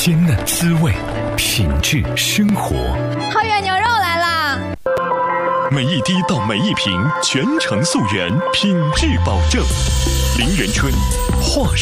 鲜嫩滋味，品质生活。 浩远牛肉来啦！ 每一滴到每一瓶，全程溯源，品质保证。林源春，化